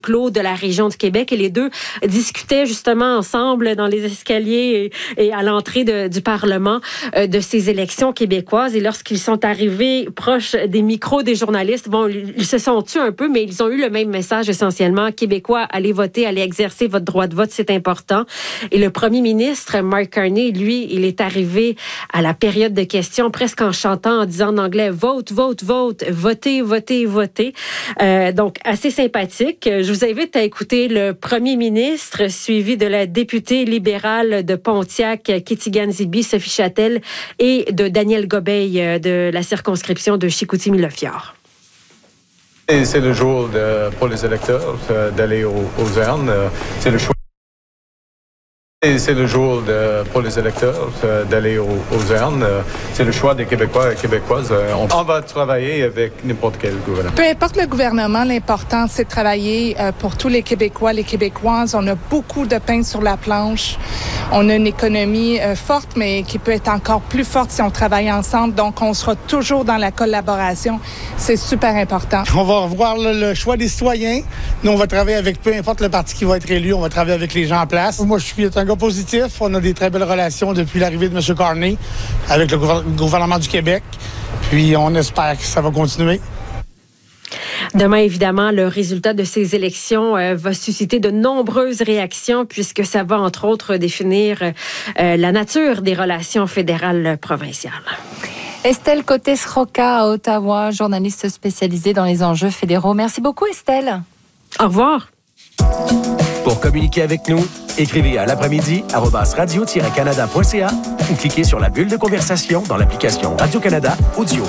Claude de la région du Québec et les deux discutaient justement ensemble dans les escaliers et à l'entrée du Parlement de ces élections québécoises. Et lorsqu'ils sont arrivés proches des micros des journalistes, bon, ils se sont tus un peu, mais ils ont eu le même message essentiellement. Québécois, allez voter, allez exercer votre droit de vote, c'est important. Et le premier ministre, Mark Carney, lui, il est arrivé à la période de questions presque en chantant, en disant en anglais, vote, vote, vote, votez, votez, votez. Donc, assez sympathique. Je vous invite à écouter le premier ministre, suivi de la députée libérale de Pontiac, Kitigan-Zibi, Sophie Châtel, et de Daniel Gobeil de la circonscription de Chicoutimi-Le-Fjord. Et c'est le jour pour les électeurs d'aller aux urnes. C'est le choix. Et c'est le jour pour les électeurs d'aller aux urnes. C'est le choix des Québécois et Québécoises. On va travailler avec n'importe quel gouvernement. Peu importe le gouvernement, l'important, c'est de travailler pour tous les Québécois, les Québécoises. On a beaucoup de pain sur la planche. On a une économie forte, mais qui peut être encore plus forte si on travaille ensemble. Donc, on sera toujours dans la collaboration. C'est super important. On va revoir le choix des citoyens. Nous, on va travailler avec peu importe le parti qui va être élu. On va travailler avec les gens en place. Moi, je suis un gars positif. On a des très belles relations depuis l'arrivée de M. Carney avec le gouvernement du Québec. Puis, on espère que ça va continuer. Demain, évidemment, le résultat de ces élections va susciter de nombreuses réactions puisque ça va, entre autres, définir la nature des relations fédérales provinciales. Estelle Côté-Sroka à Ottawa, journaliste spécialisée dans les enjeux fédéraux. Merci beaucoup, Estelle. Au revoir. Pour communiquer avec nous, écrivez à l'après-midi @radio-canada.ca ou cliquez sur la bulle de conversation dans l'application Radio-Canada Audio.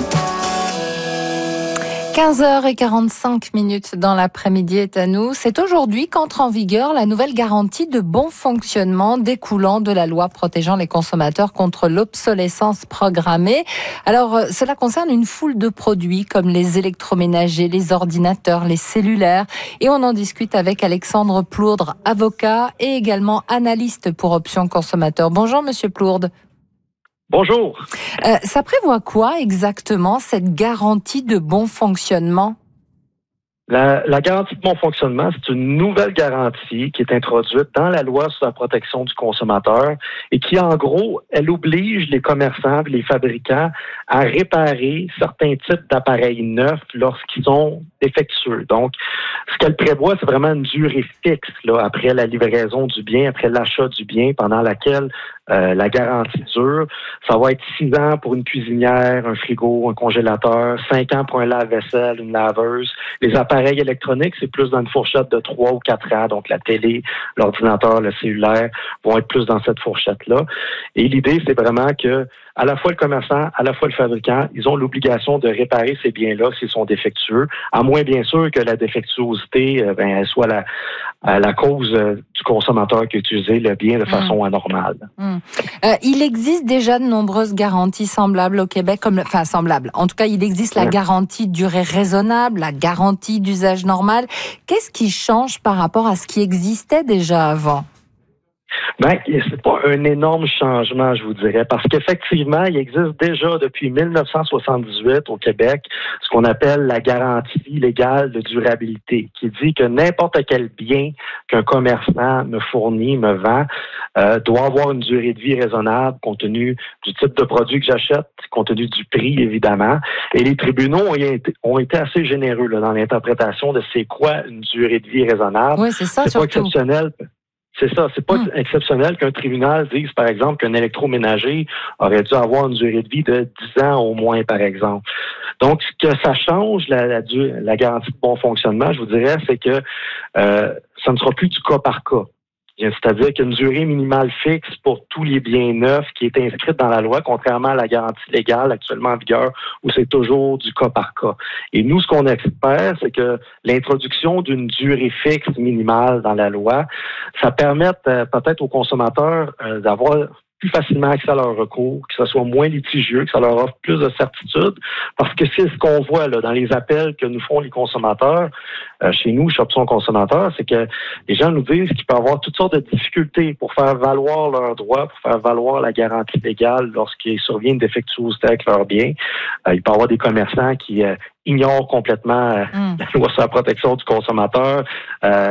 15h45 dans l'après-midi est à nous. C'est aujourd'hui qu'entre en vigueur la nouvelle garantie de bon fonctionnement découlant de la loi protégeant les consommateurs contre l'obsolescence programmée. Alors, cela concerne une foule de produits comme les électroménagers, les ordinateurs, les cellulaires. Et on en discute avec Alexandre Plourde, avocat et également analyste pour Options Consommateurs. Bonjour, Monsieur Plourde. Bonjour. Ça prévoit quoi exactement, cette garantie de bon fonctionnement? La garantie de bon fonctionnement, c'est une nouvelle garantie qui est introduite dans la loi sur la protection du consommateur et qui, en gros, elle oblige les commerçants et les fabricants à réparer certains types d'appareils neufs lorsqu'ils sont défectueux. Donc, ce qu'elle prévoit, c'est vraiment une durée fixe là, après la livraison du bien, après l'achat du bien, pendant laquelle la garantie dure. Ça va être 6 ans pour une cuisinière, un frigo, un congélateur, 5 ans pour un lave-vaisselle, une laveuse. Les appareils électroniques, c'est plus dans une fourchette de 3 ou 4 ans. Donc, la télé, l'ordinateur, le cellulaire vont être plus dans cette fourchette-là. Et l'idée, c'est vraiment que à la fois le commerçant, à la fois le fabricant, ils ont l'obligation de réparer ces biens-là s'ils sont défectueux, à moins bien sûr que la défectuosité elle soit la cause du consommateur qui a utilisé le bien de façon anormale. Il existe déjà de nombreuses garanties semblables au Québec, semblables. En tout cas, il existe la garantie durée raisonnable, la garantie d'usage normal. Qu'est-ce qui change par rapport à ce qui existait déjà avant? C'est pas un énorme changement, je vous dirais, parce qu'effectivement, il existe déjà depuis 1978 au Québec ce qu'on appelle la garantie légale de durabilité, qui dit que n'importe quel bien qu'un commerçant me fournit, me vend, doit avoir une durée de vie raisonnable compte tenu du type de produit que j'achète, compte tenu du prix, évidemment. Et les tribunaux ont été assez généreux là, dans l'interprétation de c'est quoi une durée de vie raisonnable. Oui, c'est ça, c'est surtout. pas exceptionnel. C'est ça, c'est pas exceptionnel qu'un tribunal dise, par exemple, qu'un électroménager aurait dû avoir une durée de vie de 10 ans au moins, par exemple. Donc, ce que ça change, la garantie de bon fonctionnement, je vous dirais, c'est que ça ne sera plus du cas par cas. C'est-à-dire qu'il y a une durée minimale fixe pour tous les biens neufs qui est inscrite dans la loi, contrairement à la garantie légale actuellement en vigueur, où c'est toujours du cas par cas. Et nous, ce qu'on espère, c'est que l'introduction d'une durée fixe minimale dans la loi, ça permette peut-être aux consommateurs d'avoir plus facilement accès à leur recours, que ce soit moins litigieux, que ça leur offre plus de certitude, parce que c'est ce qu'on voit là dans les appels que nous font les consommateurs. Chez nous, chez Options Consommateurs, c'est que les gens nous disent qu'ils peuvent avoir toutes sortes de difficultés pour faire valoir leurs droits, pour faire valoir la garantie légale lorsqu'il survient une défectuosité avec leurs biens. Il peut y avoir des commerçants qui ignorent complètement la loi sur la protection du consommateur.